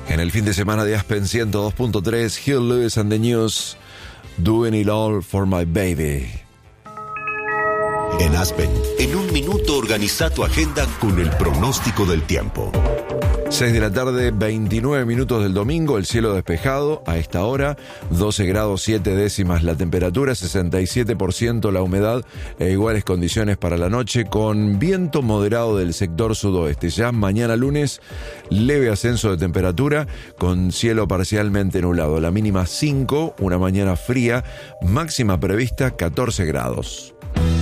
En el fin de semana de Aspen 102.3, Huey Lewis and the News, Doing It All for My Baby. En Aspen, en un minuto organiza tu agenda con el pronóstico del tiempo. 6 de la tarde, 29 minutos del domingo, el cielo despejado a esta hora, 12 grados 7 décimas la temperatura, 67% la humedad e iguales condiciones para la noche, con viento moderado del sector sudoeste. Ya mañana lunes, leve ascenso de temperatura, con cielo parcialmente nublado. La mínima 5, una mañana fría, máxima prevista 14 grados.